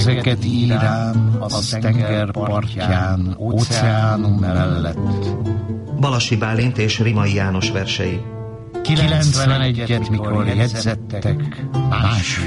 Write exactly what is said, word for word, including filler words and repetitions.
Ezeket írám az tenger partján, óceánum mellett. Balassi Bálint és Rimai János versei. kilencvenegyet, mikor jegyzettek, másfél